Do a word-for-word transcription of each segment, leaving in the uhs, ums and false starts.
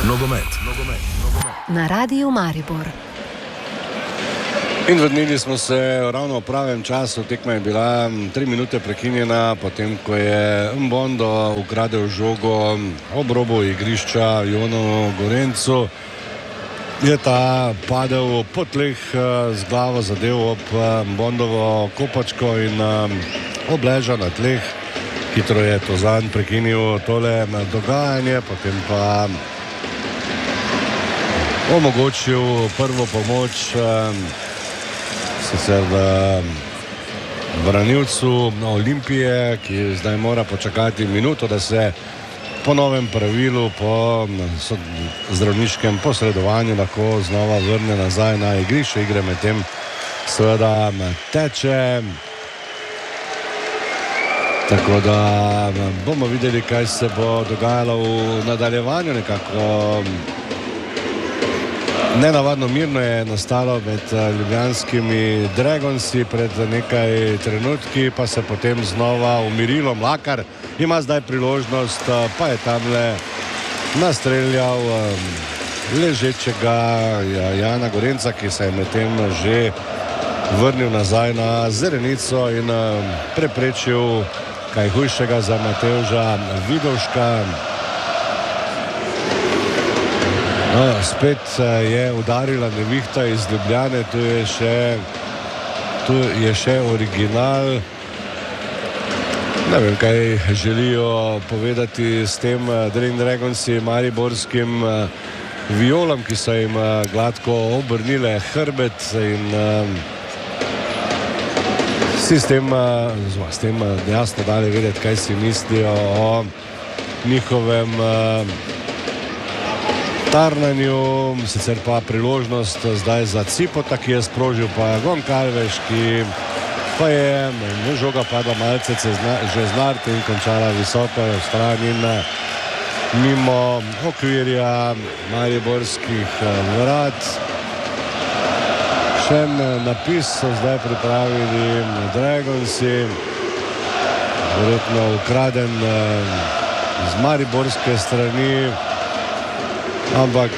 Nogomet, nogomet, nogomet. Na Radiu Maribor. In vrnili smo se ravno v pravem času. Tekma je bila tri minute prekinjena, potem ko je Mbondo ukradel žogo ob robu igrišča Ivanu Gorencu. Je ta padel po tleh, z glavo zadev ob Mbondovo kopačko in obležal na tleh. Hitro je Tozan prekinil tole dogajanje, potem pa omogočil prvo pomoč sicer branilcu Olimpije, ki zdaj mora počakati minuto, da se po novem pravilu, po zdravniškem posredovanju lahko znova vrne nazaj na igrišče. Igre medtem seveda teče. Tako da bomo videli, kaj se bo dogajalo v nadaljevanju. Nekako nenavadno mirno je nastalo med ljubljanskimi Dragonsi pred nekaj trenutki, pa se potem znova umirilo. Mlakar ima zdaj priložnost, pa je tamle nastreljal ležečega Jana Gorenca, ki se je medtem že vrnil nazaj na zelenico in preprečil kaj hujšega za Matevža Vidovška. No, spet je udarila nevihta iz Ljubljane, tu je še, tu je še original. Ne vem, kaj želijo povedati s tem Dream Dragonsi, mariborskim violam, ki so jim gladko obrnile hrbet in vsi s tem, s tem jasno dali vedeti, kaj si mislijo o njihovem tarnanju. Sicer pa priložnost zdaj za Cipota, ki je sprožil, pa Gonkalveš, ki pa je žoga padla malce že znart in končala visoko v strani in mimo okvirja mariborskih vrat. Še en napis so zdaj pripravili Dragonsi, verjetno ukraden z mariborske strani, ampak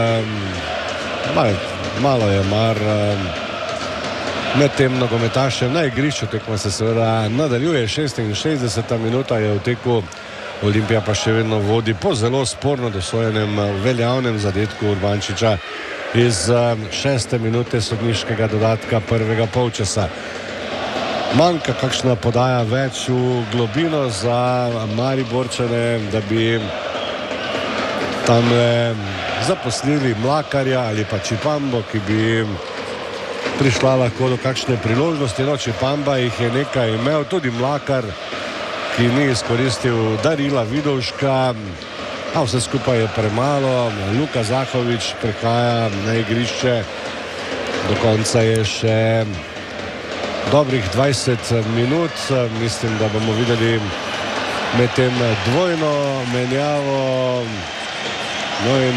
malo je mar med tem nogometašem na igrišču. Tekma se seveda nadaljuje, šestinšestdeseta minuta je v teku, Olimpija pa še vedno vodi po zelo sporno dosojenem veljavnem zadetku Urbančiča iz šeste minute sodniškega dodatka prvega polčasa. Manjka kakšna podaja več v globino za Mariborčane, da bi tam zaposlili Mlakarja ali pa Čipambo, ki bi prišla lahko do kakšne priložnosti. No, Čipamba jih je nekaj imel, tudi Mlakar, ki ni izkoristil darila Vidovška, a vse skupaj je premalo. Luka Zahovič prihaja na igrišče, do konca je še dobrih dvajset minut. Mislim, da bomo videli med tem dvojno menjavo. No in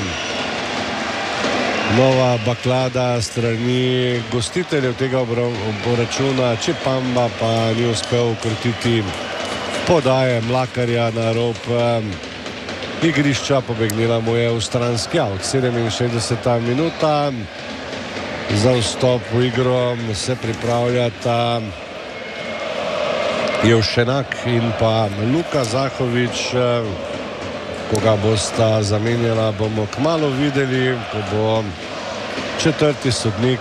nova baklada strani gostiteljev tega obračuna. Čipamba pa ni uspel ukrotiti podaje Mlakarja na rob igrišča, pobegnila mu je v stranski avt. sedeminšestdeseta minuta, za vstop v igro se pripravljata Jevšenak in pa Luka Zahovič. Koga bosta zamenjala, bomo kmalu videli, ko bo četrti sodnik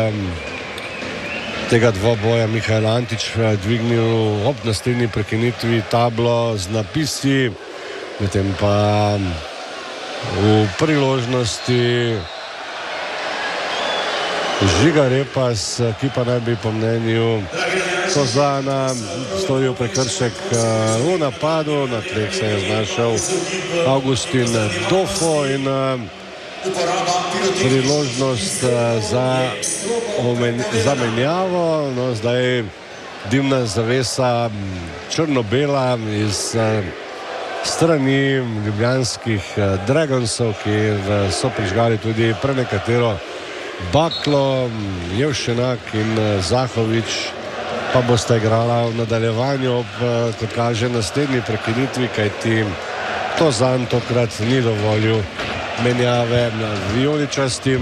tega dvoboja Mihael Antič dvignil ob naslednji prekinitvi tablo z napisi. Medtem pa v priložnosti Žiga Repas, ki pa naj bi po mnenju Kozana storil prekršek v napadu. Na tleh se je znašel Augustin Dofo in priložnost za zamenjavo. No, zdaj dimna zavesa črno-bela iz strani ljubljanskih Dragonsov, kjer so prižgali tudi prenekatero baklo. Jevšenak in Zahovič pa bosta igrala v nadaljevanju ob, kot kaže, naslednji prekinitvi, kajti Tozan tokrat ni dovolil menjave vijoličastim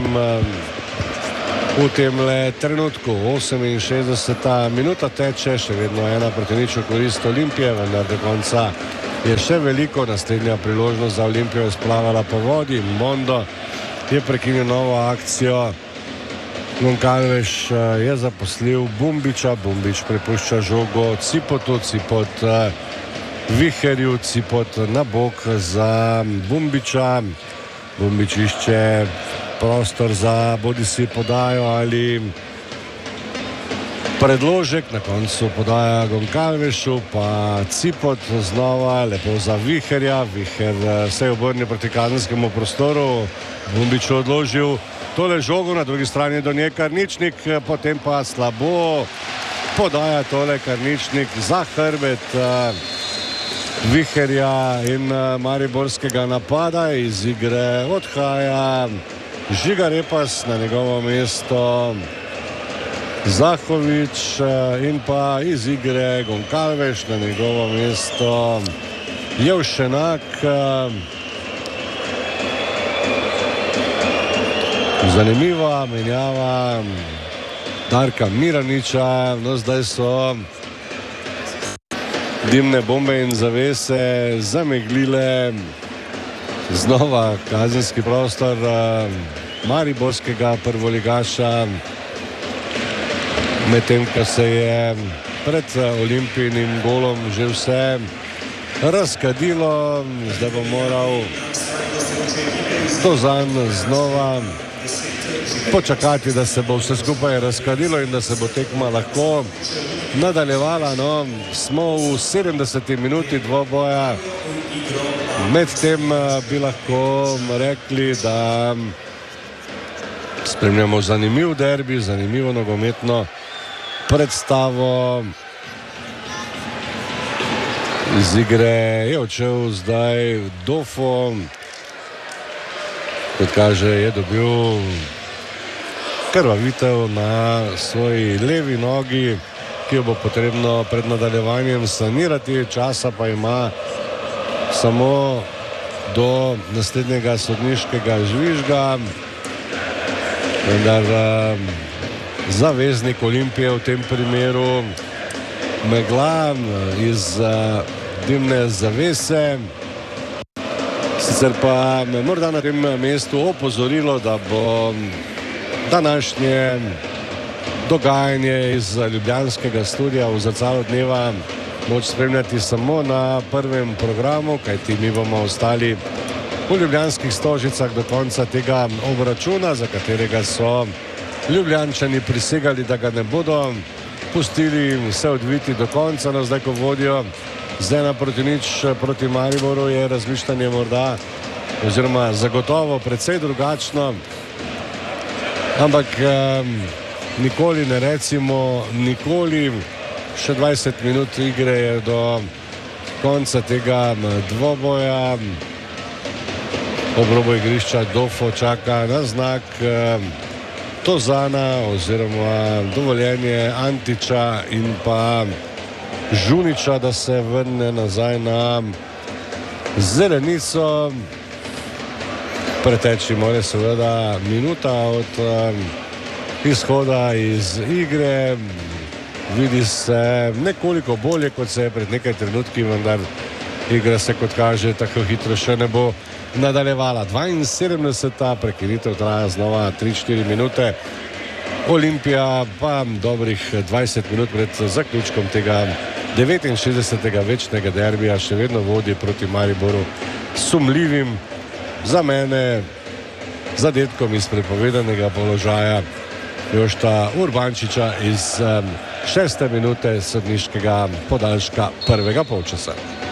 v tem trenutku. oseminšestdeseta minuta teče, še vedno ena proti nič v korist Olimpije, vendar do konca je še veliko. Naslednja priložnost za Olimpijo je splavala po vodi. Mondo je prekinil novo akcijo. Goncalves je zaposlil Bumbiča, Bumbič prepušča žogo Cipotu, Cipot Viherju, Cipot na bok za Bumbiča. Bumbič išče prostor za bodisi podajo ali predložek, na koncu podaja Goncalvesu, pa Cipot znova, lepo za Viherja. Viher se je obrnil proti kazenskemu prostoru, Bumbič odložil tole žogo, na drugi strani do nje Karničnik, potem pa slabo podaja tole Karničnik za hrbet Viherja in mariborskega napada. Iz igre odhaja Žiga Repas, na njegovo mesto Zahovič in pa iz igre Goncalves, na njegovo mesto Jevšenak. Zanimiva menjava Darka Miraniča. No, zdaj so dimne bombe in zavese zameglile znova kazenski prostor mariborskega prvoligaša, medtem ko se je pred Olimpijinim golom že vse razkadilo. Zdaj bo moral Tozan znova počakati, da se bo vse skupaj razkadilo in da se bo tekma lahko nadaljevala. No, smo v sedemdeseti minuti dvoboja. Medtem bi lahko rekli, da spremljamo zanimiv derbi, zanimivo nogometno predstavo. Iz igre je odšel zdaj Dofo. Kot kaže, je dobil krvavitev na svoji levi nogi, ki jo bo potrebno pred nadaljevanjem sanirati. Časa pa ima samo do naslednjega sodniškega žvižga. Vendar zaveznik Olimpije v tem primeru megla iz dimne zavese. Sicer pa me morda na tem mestu opozorilo, da bo današnje dogajanje iz ljubljanskega studia v Zrcalu dneva moč spremljati samo na prvem programu, kajti mi bomo ostali v ljubljanskih Stožicah do konca tega obračuna, za katerega so Ljubljančani prisegali, da ga ne bodo pustili se odviti do konca. No, zdaj, ko vodijo z ena proti nič proti Mariboru, je razmišljanje morda oziroma zagotovo precej drugačno. Ampak um, nikoli ne recimo nikoli. Še dvajset minut igre je do konca tega dvoboja. Ob robu igrišča Dofo čaka na znak um, Tozana oziroma dovoljenje Antiča in pa Žuniča, da se vrne nazaj na zelenico. Preteči mora seveda minuta od um, izhoda iz igre. Vidi se nekoliko bolje, kot se je pred nekaj trenutki, vendar igra se, kot kaže, tako hitro še ne bo nadaljevala. dvainsedemdeseta prekinitev traja znova tri štiri minute. Olimpija pa dobrih dvajset minut pred zaključkom tega devetinšestdesetega večnega derbija še vedno vodi proti Mariboru sumljivim, za mene zadetkom iz prepovedanega položaja Jošta Urbančiča iz um, šeste minute sodniškega podaljška prvega polčasa.